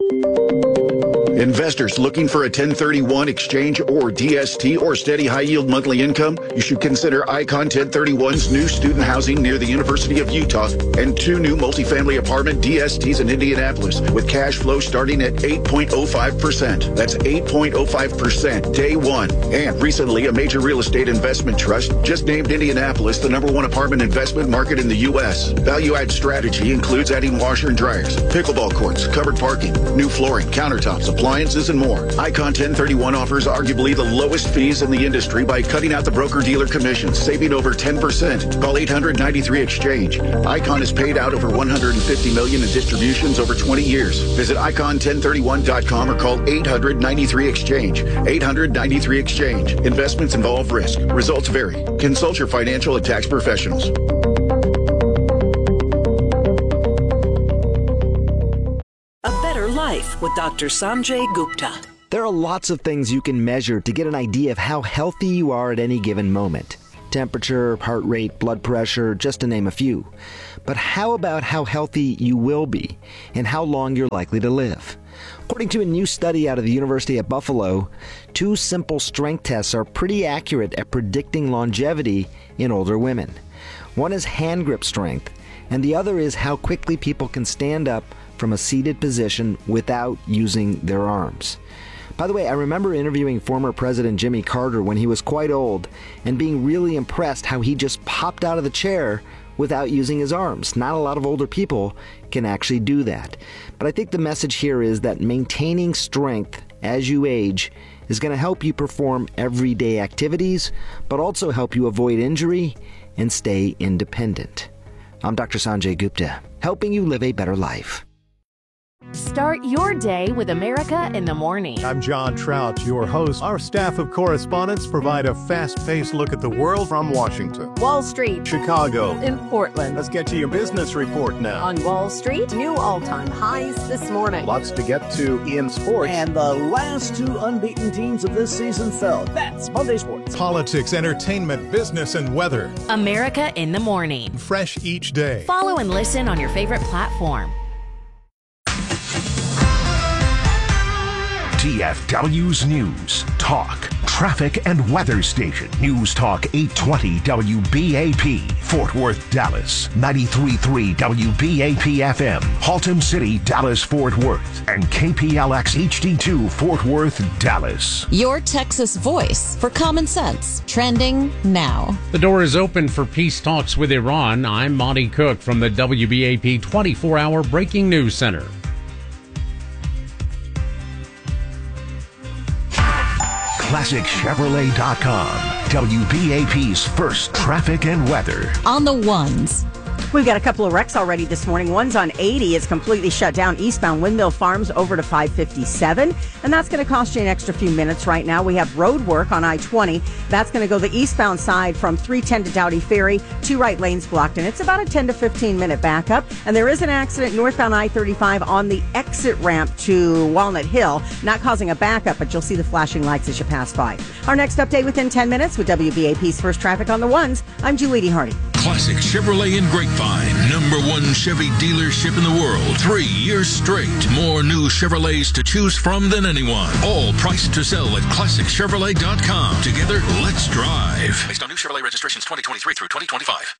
Investors looking for a 1031 exchange or DST or steady high-yield monthly income? You should consider Icon 1031's new student housing near the University of Utah and 2 new multifamily apartment DSTs in Indianapolis with cash flow starting at 8.05%. That's 8.05% day one. And recently, a major real estate investment trust just named Indianapolis the #1 apartment investment market in the U.S. Value-add strategy includes adding washer and dryers, pickleball courts, covered parking, new flooring, countertops, appliances, and more. Icon 1031 offers arguably the lowest fees in the industry by cutting out the broker-dealer commissions, saving over 10%. Call 800-93-EXCHANGE. Icon has paid out over $150 million in distributions over 20 years. Visit icon1031.com or call 800-93-EXCHANGE. 800-93-EXCHANGE. Investments involve risk. Results vary. Consult your financial and tax professionals. Life with Dr. Sanjay Gupta. There are lots of things you can measure to get an idea of how healthy you are at any given moment. Temperature, heart rate, blood pressure, just to name a few. But how about how healthy you will be and how long you're likely to live? According to a new study out of the University of Buffalo, 2 simple strength tests are pretty accurate at predicting longevity in older women. One is hand grip strength, and the other is how quickly people can stand up from a seated position without using their arms. By the way, I remember interviewing former President Jimmy Carter when he was quite old and being really impressed how he just popped out of the chair without using his arms. Not a lot of older people can actually do that. But I think the message here is that maintaining strength as you age is going to help you perform everyday activities, but also help you avoid injury and stay independent. I'm Dr. Sanjay Gupta, helping you live a better life. Start your day with America in the Morning. I'm John Trout, your host. Our staff of correspondents provide a fast-paced look at the world from Washington, Wall Street, Chicago, and Portland. Let's get to your business report now. On Wall Street, new all-time highs this morning. Lots to get to in sports. And the last 2 unbeaten teams of this season fell. That's Monday Sports. Politics, entertainment, business, and weather. America in the Morning. Fresh each day. Follow and listen on your favorite platform. TFW's News, Talk, Traffic, and Weather Station. News Talk 820 WBAP, Fort Worth, Dallas. 93.3 WBAP FM, Haltom City, Dallas, Fort Worth. And KPLX HD2, Fort Worth, Dallas. Your Texas voice for common sense. Trending now. The door is open for peace talks with Iran. I'm Monty Cook from the WBAP 24-hour Breaking News Center. ClassicChevrolet.com, WBAP's first traffic and weather. On the ones. We've got a couple of wrecks already this morning. One's on 80. It's completely shut down eastbound Windmill Farms over to 557. And that's going to cost you an extra few minutes right now. We have road work on I-20. That's going to go the eastbound side from 310 to Dowdy Ferry. 2 right lanes blocked. And it's about a 10 to 15 minute backup. And there is an accident northbound I-35 on the exit ramp to Walnut Hill. Not causing a backup, but you'll see the flashing lights as you pass by. Our next update within 10 minutes with WBAP's first traffic on the ones. I'm Julie D. Hardy. Classic Chevrolet in Grapevine, #1 Chevy dealership in the world. 3 years straight. More new Chevrolets to choose from than anyone. All priced to sell at ClassicChevrolet.com. Together, let's drive. Based on new Chevrolet registrations 2023 through 2025.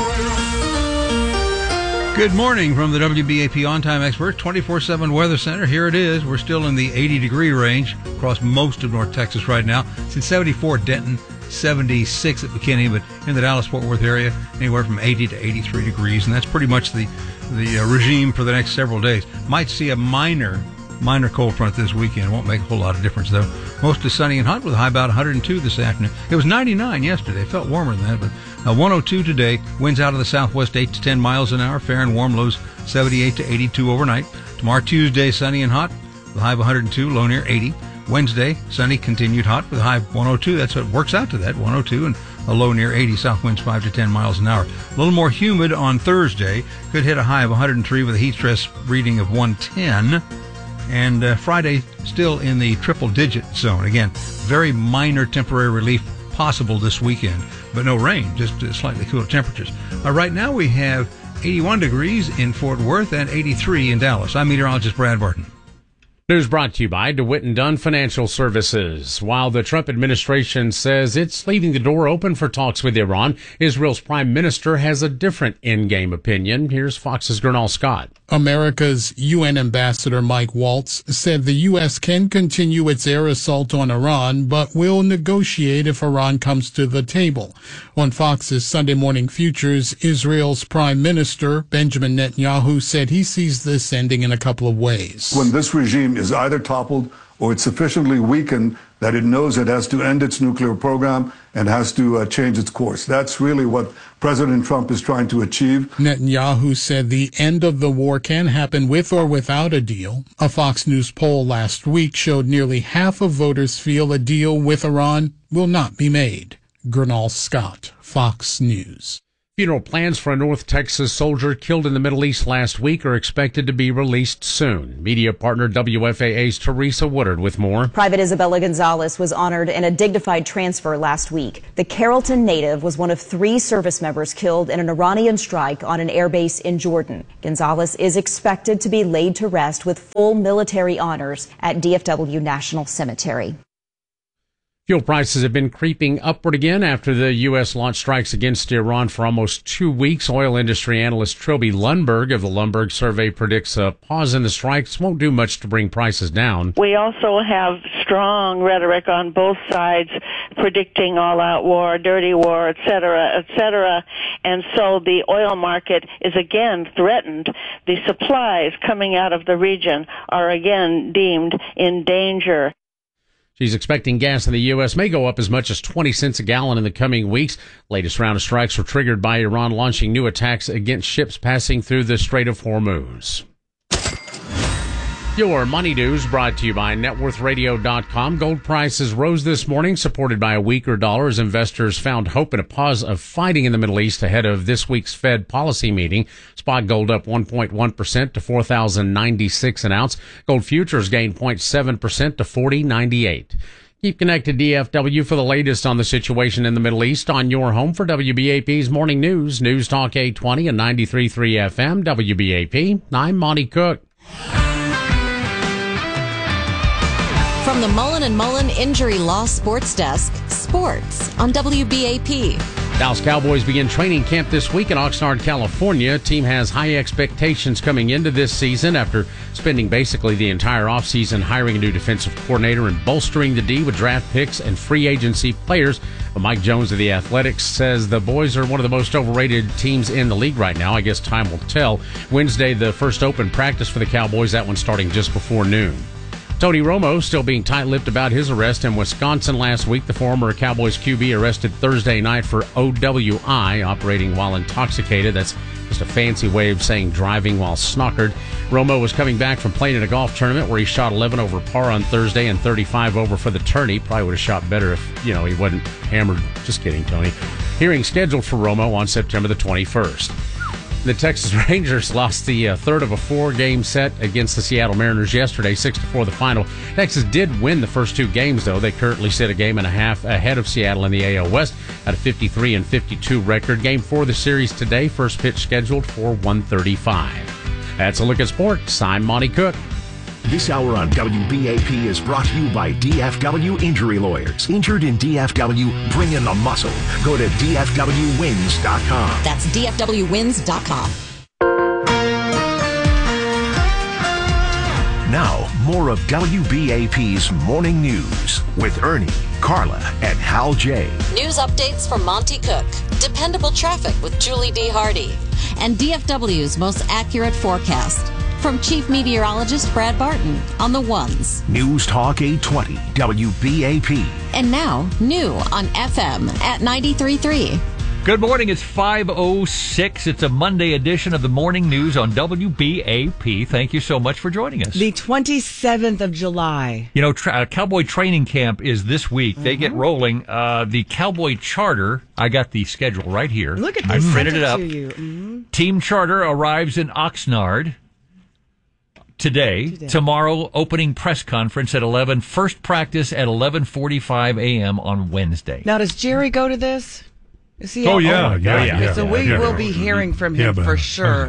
Good morning from the WBAP On-Time Expert 24/7 Weather Center. Here it is. We're still in the 80-degree range across most of North Texas right now. It's in 74 Denton, 76 at McKinney, but in the Dallas-Fort Worth area, anywhere from 80 to 83 degrees, and that's pretty much the regime for the next several days. Might see a minor cold front this weekend. Won't make a whole lot of difference, though. Mostly sunny and hot with a high about 102 this afternoon. It was 99 yesterday. Felt warmer than that, but 102 today. Winds out of the southwest 8 to 10 miles an hour. Fair and warm, lows 78 to 82 overnight. Tomorrow, Tuesday, sunny and hot with a high of 102, low near 80. Wednesday, sunny, continued hot with a high of 102. That's what works out to that, 102, and a low near 80. South winds 5 to 10 miles an hour. A little more humid on Thursday. Could hit a high of 103 with a heat stress reading of 110. And Friday, still in the triple-digit zone. Again, very minor temporary relief possible this weekend, but no rain, just slightly cooler temperatures. Right now we have 81 degrees in Fort Worth and 83 in Dallas. I'm meteorologist Brad Barton. News brought to you by DeWitt & Dunn Financial Services. While the Trump administration says it's leaving the door open for talks with Iran, Israel's prime minister has a different endgame opinion. Here's Fox's Gernal Scott. America's UN ambassador Mike Waltz said the U.S. can continue its air assault on Iran, but will negotiate if Iran comes to the table. On Fox's Sunday Morning Futures, Israel's prime minister Benjamin Netanyahu said he sees this ending in a couple of ways. When this regime is either toppled or it's sufficiently weakened that it knows it has to end its nuclear program and has to change its course. That's really what President Trump is trying to achieve. Netanyahu said the end of the war can happen with or without a deal. A Fox News poll last week showed nearly half of voters feel a deal with Iran will not be made. Gernal Scott, Fox News. Funeral plans for a North Texas soldier killed in the Middle East last week are expected to be released soon. Media partner WFAA's Teresa Woodard with more. Private Isabella Gonzalez was honored in a dignified transfer last week. The Carrollton native was one of 3 service members killed in an Iranian strike on an airbase in Jordan. Gonzalez is expected to be laid to rest with full military honors at DFW National Cemetery. Fuel prices have been creeping upward again after the U.S. launched strikes against Iran for almost 2 weeks. Oil industry analyst Trilby Lundberg of the Lundberg Survey predicts a pause in the strikes won't do much to bring prices down. We also have strong rhetoric on both sides predicting all-out war, dirty war, et cetera, and so the oil market is again threatened. The supplies coming out of the region are again deemed in danger. She's expecting gas in the U.S. may go up as much as 20 cents a gallon in the coming weeks. Latest round of strikes were triggered by Iran launching new attacks against ships passing through the Strait of Hormuz. Your money news brought to you by networthradio.com. Gold prices rose this morning, supported by a weaker dollar as investors found hope in a pause of fighting in the Middle East ahead of this week's Fed policy meeting. Spot gold up 1.1% to $4,096 an ounce. Gold futures gained 0.7% to $40.98. Keep connected DFW for the latest on the situation in the Middle East on your home for WBAP's Morning News. News Talk 820 and 93.3 FM. WBAP. I'm Monty Cook. From the Mullen & Mullen Injury Law Sports Desk, sports on WBAP. Dallas Cowboys begin training camp this week in Oxnard, California. Team has high expectations coming into this season after spending basically the entire offseason hiring a new defensive coordinator and bolstering the D with draft picks and free agency players. But Mike Jones of the Athletics says the boys are one of the most overrated teams in the league right now. I guess time will tell. Wednesday, the first open practice for the Cowboys, that one starting just before noon. Tony Romo still being tight-lipped about his arrest in Wisconsin last week. The former Cowboys QB arrested Thursday night for OWI, operating while intoxicated. That's just a fancy way of saying driving while snockered. Romo was coming back from playing in a golf tournament where he shot 11 over par on Thursday and 35 over for the tourney. Probably would have shot better if, he wasn't hammered. Just kidding, Tony. Hearing scheduled for Romo on September the 21st. The Texas Rangers lost the third of a 4-game set against the Seattle Mariners yesterday, 6-4 the final. Texas did win the first 2 games, though. They currently sit a game and a half ahead of Seattle in the AL West at a 53-52 record. Game 4 of the series today, first pitch scheduled for 1:35. That's a look at sports. I'm Monty Cook. This hour on WBAP is brought to you by DFW Injury Lawyers. Injured in DFW, bring in the muscle. Go to DFWWins.com. That's DFWWins.com. Now, more of WBAP's Morning News with Ernie, Carla, and Hal J. News updates from Monty Cook. Dependable traffic with Julie D. Hardy. And DFW's most accurate forecast. From Chief Meteorologist Brad Barton on the ones. News Talk 820 WBAP. And now, new on FM at 93.3. Good morning. It's 5:06. It's a Monday edition of the Morning News on WBAP. Thank you so much for joining us. The 27th of July. Cowboy training camp is this week. They get rolling. The Cowboy Charter, I got the schedule right here. Look at this. I printed it up. To you. Mm-hmm. Team Charter arrives in Oxnard today. Tomorrow, opening press conference at 11. First practice at 11:45 a.m. on Wednesday. Now, does Jerry go to this? Is he? Yeah. So we will be hearing from him for sure.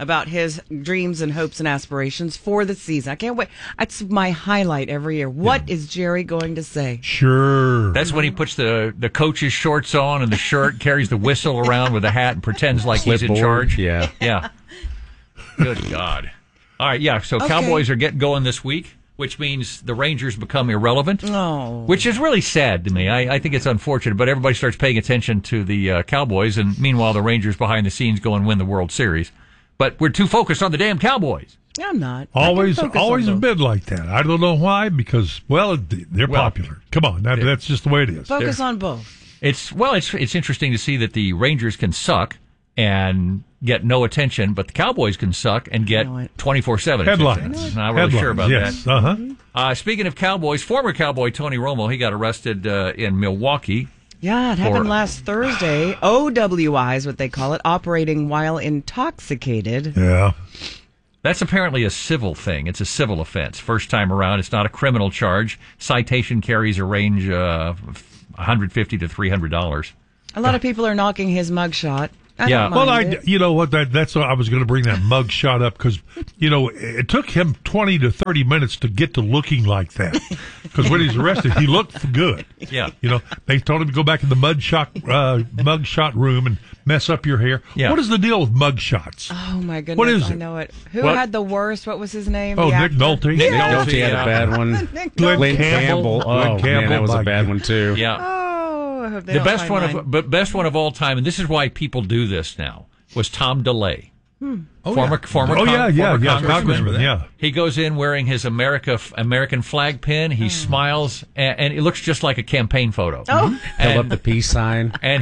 about his dreams and hopes and aspirations for the season. I can't wait. That's my highlight every year. What is Jerry going to say? Sure. That's when he puts the coach's shorts on and the shirt, carries the whistle around with a hat, and pretends like he's in charge. Yeah. Yeah. Good God. All right, yeah, so Cowboys are getting going this week, which means the Rangers become irrelevant, which is really sad to me. I think it's unfortunate, but everybody starts paying attention to the Cowboys, and meanwhile the Rangers behind the scenes go and win the World Series. But we're too focused on the damn Cowboys. I'm not. Always been like that. I don't know why, because, they're popular. Come on, that's just the way it is. Focus on both. It's interesting to see that the Rangers can suck and get no attention, but the Cowboys can suck and get 24/7 headlines. I'm not really sure about that. Uh-huh. Speaking of Cowboys, former Cowboy Tony Romo, he got arrested in Milwaukee. Yeah, it happened last Thursday. OWI is what they call it, operating while intoxicated. Yeah. That's apparently a civil thing. It's a civil offense. First time around, it's not a criminal charge. Citation carries a range of $150 to $300. A lot of people are knocking his mugshot. You know what? That's what I was going to bring that mug shot up because, it took him 20 to 30 minutes to get to looking like that. Because when he's arrested, he looked good. Yeah. They told him to go back in the mug shot room and mess up your hair. Yeah. What is the deal with mug shots? Oh my goodness! What is it? I know it. Who had the worst? What was his name? Oh, Nick Nolte. Nick Nolte had a bad one. Glenn Campbell. Oh, man, that was a bad one too. Yeah. The best one of all time, and this is why people do this now, was Tom DeLay. Former congressman. Yeah. He goes in wearing his American flag pin. He smiles, and it looks just like a campaign photo. Oh, held up the peace sign. And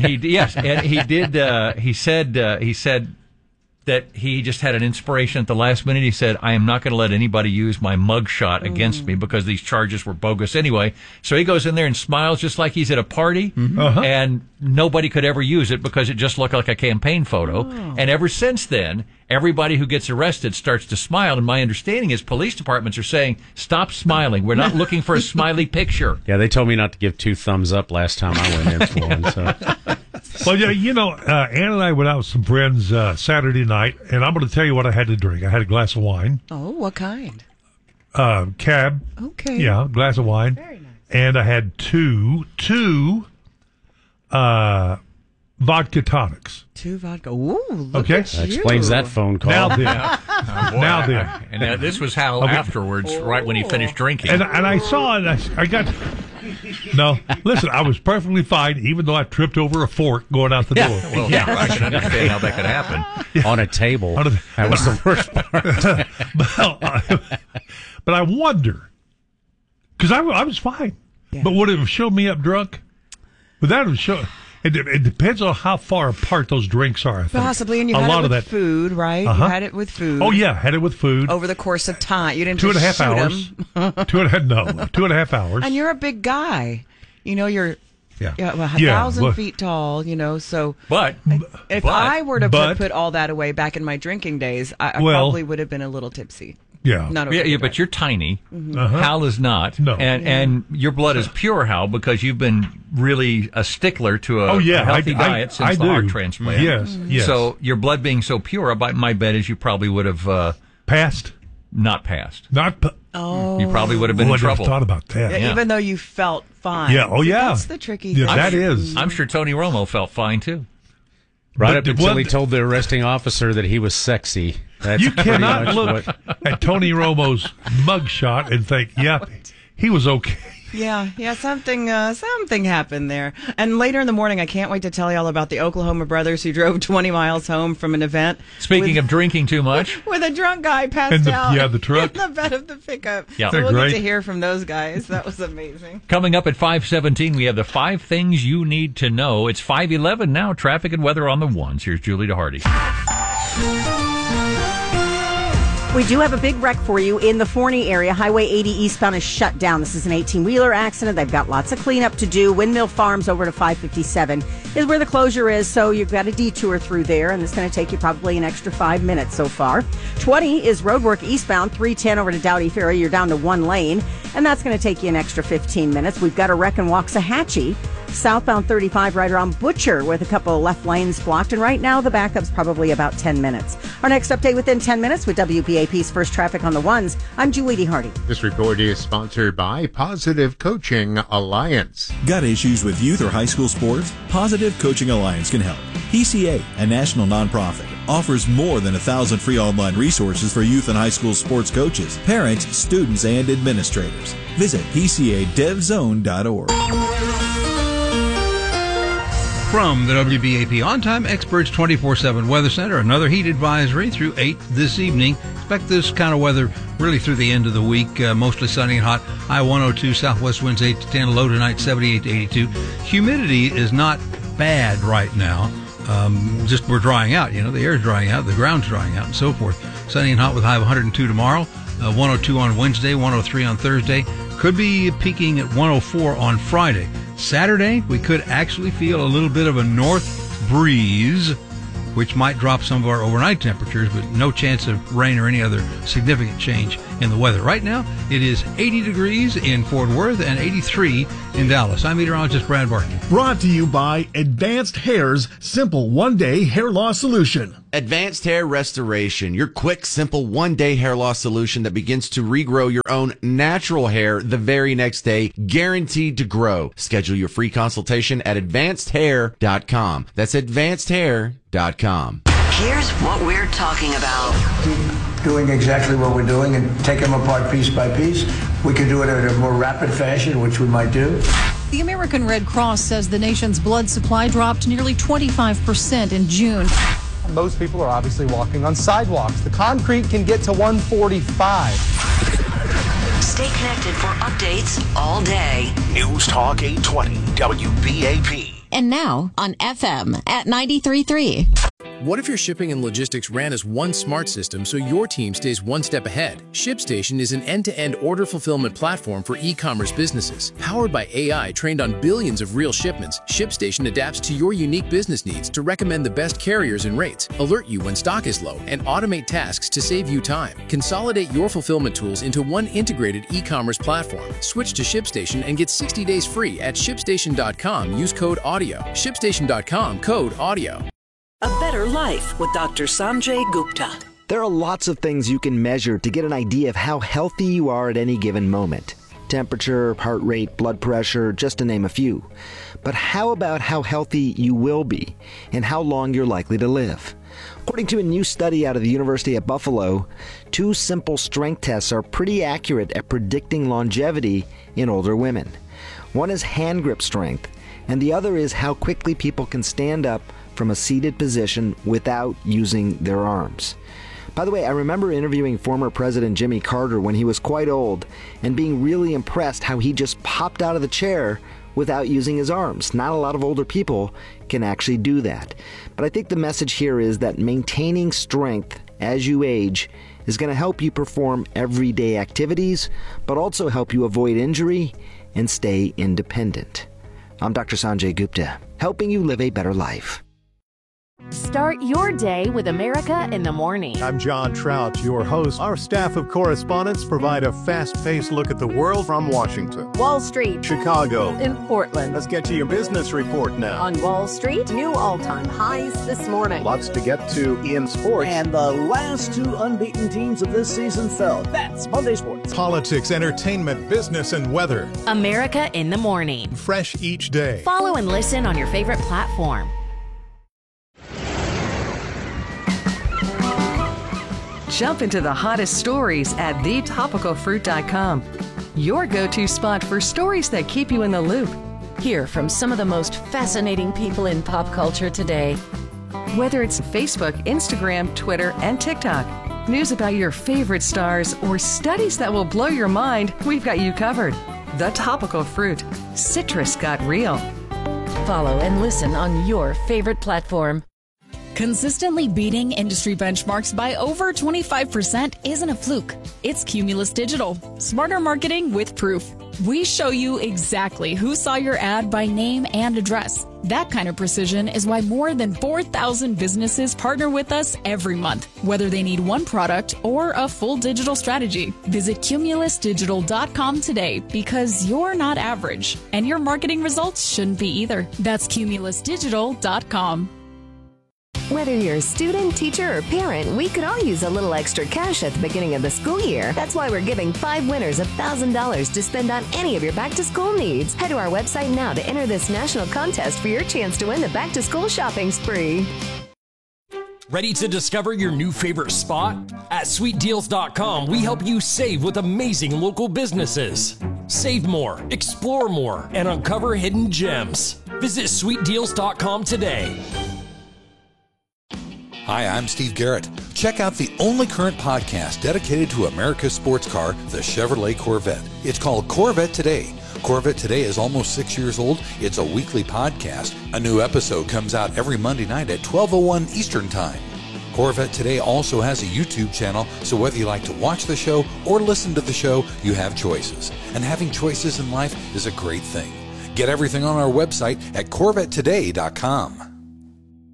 he said that he just had an inspiration at the last minute. He said, I am not going to let anybody use my mugshot against me because these charges were bogus anyway. So he goes in there and smiles just like he's at a party, and nobody could ever use it because it just looked like a campaign photo. And ever since then, everybody who gets arrested starts to smile. And my understanding is police departments are saying, stop smiling. We're not looking for a smiley picture. Yeah, they told me not to give 2 thumbs up last time I went in for one. So. Well, Ann and I went out with some friends Saturday night, and I'm going to tell you what I had to drink. I had a glass of wine. Oh, what kind? Cab. Okay. Yeah, glass of wine. Very nice. And I had two vodka tonics. 2 vodka. Ooh, look okay. at That explains that phone call. Now then. And this was Hal afterwards, right when he finished drinking. And I saw it. I got... No, listen, I was perfectly fine, even though I tripped over a fork going out the door. Well, I can understand how that could happen. On a table. That was the worst part. But I wonder, because I was fine. Yeah. But would it have showed me up drunk? But that would show... It depends on how far apart those drinks are, I think. Possibly, and you had it with food, right? You had it with food. Oh, yeah, had it with food. Over the course of time. You didn't 2.5 hours. 2.5 hours. And you're a big guy. You're 1,000 feet tall, so... But if I were to put all that away back in my drinking days, I probably would have been a little tipsy. Yeah. But you're tiny. Hal is not. No. And your blood is pure, Hal, because you've been really a stickler to a healthy diet since the heart transplant. Yes. So your blood being so pure, my bet is you probably would have... passed? Not passed. Oh. You probably would have been in trouble. I thought about that. Yeah, even though you felt fine. Yeah. Oh, yeah. That's the tricky thing. I'm sure Tony Romo felt fine, too. Right up until he told the arresting officer that he was sexy. That's you cannot look at Tony Romo's mugshot and think, he was okay. Yeah, something happened there. And later in the morning, I can't wait to tell you all about the Oklahoma brothers who drove 20 miles home from an event. Speaking of drinking too much. With a drunk guy passed out. Yeah, the truck. In the bed of the pickup. Yeah. So we'll get to hear from those guys. That was amazing. Coming up at 5:17, we have the 5 things you need to know. It's 5:11 now. Traffic and weather on the ones. Here's Julie DeHardy. We do have a big wreck for you in the Forney area. Highway 80 eastbound is shut down. This is an 18-wheeler accident. They've got lots of cleanup to do. Windmill Farms over to 557 is where the closure is, so you've got a detour through there, and it's going to take you probably an extra 5 minutes so far. 20 is roadwork eastbound, 310 over to Dowdy Ferry. You're down to 1 lane, and that's going to take you an extra 15 minutes. We've got a wreck in Waxahachie. Southbound 35 right around Butcher with a couple of left lanes blocked, and right now the backup's probably about 10 minutes. Our next update within 10 minutes with WBAP's First Traffic on the Ones. I'm Julie D. Hardy. This report is sponsored by Positive Coaching Alliance. Got issues with youth or high school sports? Positive Coaching Alliance can help. PCA, a national nonprofit, offers more than 1,000 free online resources for youth and high school sports coaches, parents, students, and administrators. Visit PCADevZone.org. From the WBAP On-Time Experts 24/7 Weather Center, another heat advisory through 8 this evening. Expect this kind of weather really through the end of the week. Mostly sunny and hot. High 102, southwest winds 8 to 10, low tonight 78 to 82. Humidity is not bad right now. Just we're drying out. You know, the air's drying out, the ground's drying out, and so forth. Sunny and hot with high of 102 tomorrow. 102 on Wednesday, 103 on Thursday. Could be peaking at 104 on Friday. Saturday, we could actually feel a little bit of a north breeze, which might drop some of our overnight temperatures, but no chance of rain or any other significant change in the weather. Right now, it is 80 degrees in Fort Worth and 83 in Dallas. I'm meteorologist Brad Barton. Brought to you by Advanced Hair's simple one-day hair loss solution. Advanced Hair Restoration, your quick, simple one-day hair loss solution that begins to regrow your own natural hair the very next day, guaranteed to grow. Schedule your free consultation at advancedhair.com. That's advancedhair.com. Here's what we're talking about. Keep doing exactly what we're doing and take them apart piece by piece. We could do it in a more rapid fashion, which we might do. The American Red Cross says the nation's blood supply dropped nearly 25% in June. Most people are obviously walking on sidewalks. The concrete can get to 145. Stay connected for updates all day. News Talk 820 WBAP. And now on FM at 93.3. What if your shipping and logistics ran as one smart system so your team stays one step ahead? ShipStation is an end-to-end order fulfillment platform for e-commerce businesses. Powered by AI trained on billions of real shipments, ShipStation adapts to your unique business needs to recommend the best carriers and rates, alert you when stock is low, and automate tasks to save you time. Consolidate your fulfillment tools into one integrated e-commerce platform. Switch to ShipStation and get 60 days free at ShipStation.com. Use code AUDIO. ShipStation.com, code AUDIO. A Better Life with Dr. Sanjay Gupta. There are lots of things you can measure to get an idea of how healthy you are at any given moment. Temperature, heart rate, blood pressure, just to name a few. But how about how healthy you will be and how long you're likely to live? According to a new study out of the University at Buffalo, 2 simple strength tests are pretty accurate at predicting longevity in older women. One is hand grip strength, and the other is how quickly people can stand up from a seated position without using their arms. By the way, I remember interviewing former President Jimmy Carter when he was quite old and being really impressed how he just popped out of the chair without using his arms. Not a lot of older people can actually do that. But I think the message here is that maintaining strength as you age is going to help you perform everyday activities, but also help you avoid injury and stay independent. I'm Dr. Sanjay Gupta, helping you live a better life. Start your day with America in the Morning. I'm John Trout, your host. Our staff of correspondents provide a fast-paced look at the world from Washington, Wall Street, Chicago, in Portland. Let's get to your business report now. On Wall Street, new all-time highs this morning. Lots to get to in sports. And the last 2 unbeaten teams of this season fell. That's Monday Sports. Politics, entertainment, business, and weather. America in the Morning. Fresh each day. Follow and listen on your favorite platform. Jump into the hottest stories at thetopicalfruit.com. Your go-to spot for stories that keep you in the loop. Hear from some of the most fascinating people in pop culture today. Whether it's Facebook, Instagram, Twitter, and TikTok, news about your favorite stars, or studies that will blow your mind, we've got you covered. The Topical Fruit. Citrus got real. Follow and listen on your favorite platform. Consistently beating industry benchmarks by over 25% isn't a fluke. It's Cumulus Digital. Smarter marketing with proof. We show you exactly who saw your ad by name and address. That kind of precision is why more than 4,000 businesses partner with us every month, whether they need one product or a full digital strategy. Visit cumulusdigital.com today because you're not average, and your marketing results shouldn't be either. That's cumulusdigital.com. Whether you're a student, teacher, or parent, we could all use a little extra cash at the beginning of the school year. That's why we're giving 5 winners $1,000 to spend on any of your back-to-school needs. Head to our website now to enter this national contest for your chance to win the back-to-school shopping spree. Ready to discover your new favorite spot? At SweetDeals.com, we help you save with amazing local businesses. Save more, explore more, and uncover hidden gems. Visit SweetDeals.com today. Hi, I'm Steve Garrett. Check out the only current podcast dedicated to America's sports car, the Chevrolet Corvette. It's called Corvette Today. Corvette Today is almost 6 years old. It's a weekly podcast. A new episode comes out every Monday night at 12:01 Eastern Time. Corvette Today also has a YouTube channel, so whether you like to watch the show or listen to the show, you have choices. And having choices in life is a great thing. Get everything on our website at CorvetteToday.com.